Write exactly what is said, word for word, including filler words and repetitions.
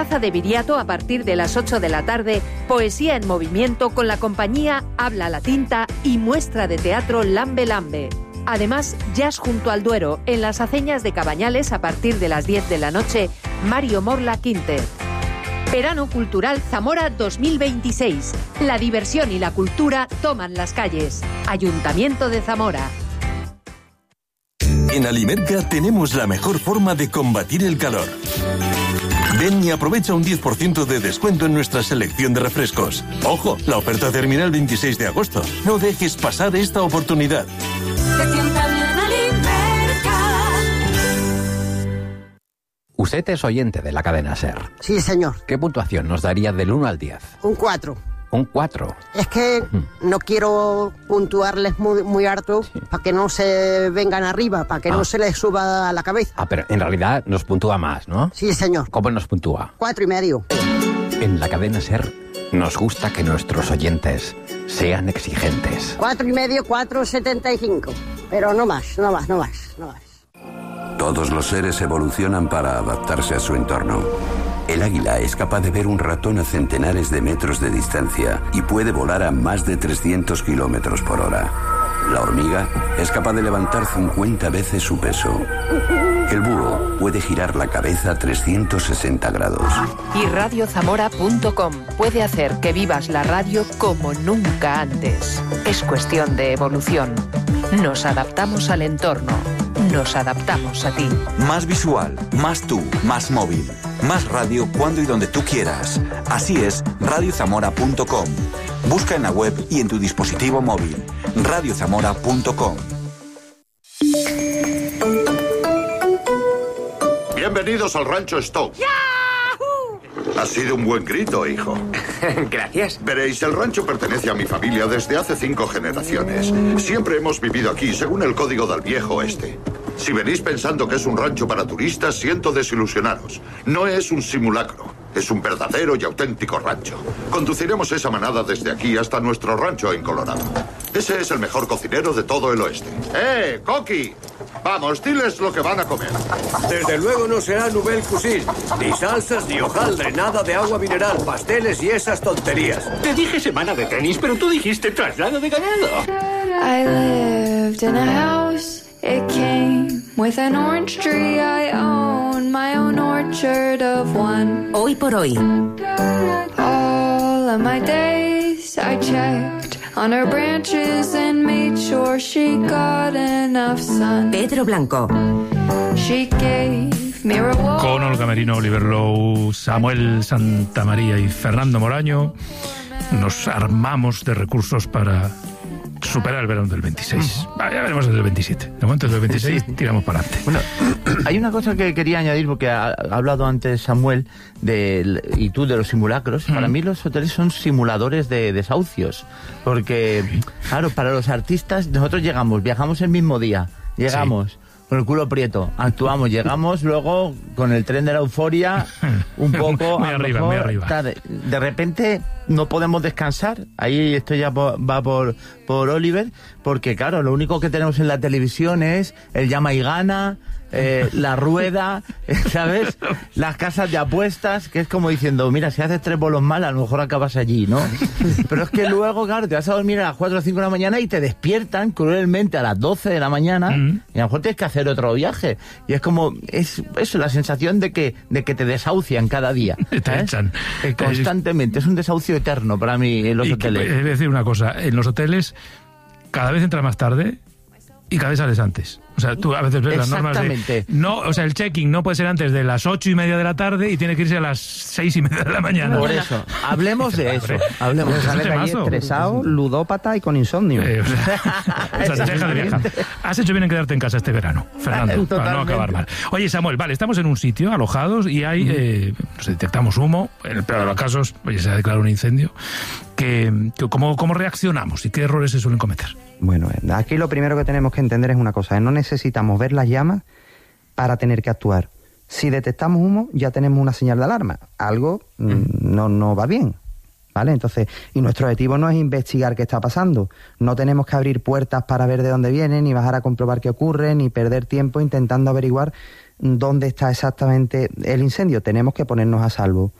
Plaza de Viriato a partir de las ocho de la tarde, poesía en movimiento con la compañía Habla la Tinta y muestra de teatro Lambe Lambe. Además, jazz junto al Duero, en las aceñas de Cabañales a partir de las diez de la noche, Mario Morla Quintet. Verano Cultural Zamora dos mil veintiséis. La diversión y la cultura toman las calles. Ayuntamiento de Zamora. En Alimerca tenemos la mejor forma de combatir el calor. Ven y aprovecha un diez por ciento de descuento en nuestra selección de refrescos. ¡Ojo! La oferta termina el veintiséis de agosto. No dejes pasar esta oportunidad. Usted es oyente de la cadena SER. Sí, señor. ¿Qué puntuación nos daría del uno al diez? Un cuatro. Un cuatro. Es que no quiero puntuarles muy, muy harto sí. para que no se vengan arriba, para que ah. no se les suba a la cabeza. Ah, pero en realidad nos puntúa más, ¿no? Sí, señor. ¿Cómo nos puntúa? Cuatro y medio. En la cadena SER nos gusta que nuestros oyentes sean exigentes. Cuatro y medio, cuatro setenta y cinco. Pero no más, no más, no más, no más. Todos los seres evolucionan para adaptarse a su entorno. El águila es capaz de ver un ratón a centenares de metros de distancia y puede volar a más de trescientos kilómetros por hora. La hormiga es capaz de levantar cincuenta veces su peso. El búho puede girar la cabeza a trescientos sesenta grados. Y radio zamora punto com puede hacer que vivas la radio como nunca antes. Es cuestión de evolución. Nos adaptamos al entorno. Nos adaptamos a ti. Más visual, más tú, más móvil. Más radio cuando y donde tú quieras. Así es radio zamora punto com. Busca en la web y en tu dispositivo móvil. radio zamora punto com. Bienvenidos al Rancho Stowe. Ha sido un buen grito, hijo. Gracias. Veréis, el rancho pertenece a mi familia desde hace cinco generaciones. Siempre hemos vivido aquí, según el código del viejo oeste. Si venís pensando que es un rancho para turistas, siento desilusionaros. No es un simulacro. Es un verdadero y auténtico rancho. Conduciremos esa manada desde aquí hasta nuestro rancho en Colorado. Ese es el mejor cocinero de todo el oeste. ¡Eh, Coqui! Vamos, diles lo que van a comer. Desde luego no será Nouvelle Cuisine. Ni salsas, ni hojaldre, nada de agua mineral, pasteles y esas tonterías. Te dije semana de tenis, pero tú dijiste traslado de ganado. I lived in a house. It came with an orange tree. I own my own orchard of one. Hoy por hoy. All of my days I checked on her branches and made sure she got enough sun. Pedro Blanco. She gave me reward. Con Olga Merino, Oliver Lowe, Samuel Santamaría y Fernando Moraño nos armamos de recursos para superar el verano del veintiséis. Ah, ya veremos el del veintisiete. De momento el del veintiséis sí. Tiramos para adelante. Bueno, hay una cosa que quería añadir, porque ha, ha hablado antes Samuel de, y tú de los simulacros. Mm. Para mí los hoteles son simuladores de desahucios. Porque, sí. claro, para los artistas nosotros llegamos, viajamos el mismo día, llegamos... Sí. Con el culo prieto, actuamos, llegamos luego con el tren de la euforia un poco... muy arriba, mejor, muy arriba. De, de repente no podemos descansar, ahí esto ya por, va por, por Oliver, porque claro, lo único que tenemos en la televisión es el llama y gana, eh, la rueda, ¿sabes? Las casas de apuestas, que es como diciendo, mira, si haces tres bolos mal, a lo mejor acabas allí, ¿no? Pero es que luego, claro, te vas a dormir a las cuatro o cinco de la mañana y te despiertan cruelmente a las doce de la mañana mm. y a lo mejor tienes que hacer otro viaje. Y es como, es eso, la sensación de que, de que te desahucian cada día. Te echan. Eh, constantemente, es un desahucio eterno para mí en los y hoteles. Que, es decir una cosa, en los hoteles cada vez entras más tarde y cada vez sales antes. O sea, tú a veces ves las normas de... No, o sea, el check-in no puede ser antes de las ocho y media de la tarde y tiene que irse a las seis y media de la mañana. Por eso, hablemos de eso. Hablemos de sales ahí estresado, ludópata y con insomnio. Eh, o sea, o sea, deja de viajar. Has hecho bien en quedarte en casa este verano, Fernando, Totalmente. para no acabar mal. Oye, Samuel, vale, estamos en un sitio alojados y hay, mm. eh, nos detectamos humo, en el peor de los casos, oye, se ha declarado un incendio. Que, que, ¿cómo, ¿Cómo reaccionamos y qué errores se suelen cometer? Bueno, aquí lo primero que tenemos que entender es una cosa, no necesitamos ver las llamas para tener que actuar. Si detectamos humo, ya tenemos una señal de alarma. Algo mm. no, no va bien, ¿vale? Entonces, y nuestro objetivo no es investigar qué está pasando. No tenemos que abrir puertas para ver de dónde viene, ni bajar a comprobar qué ocurre, ni perder tiempo intentando averiguar dónde está exactamente el incendio. Tenemos que ponernos a salvo.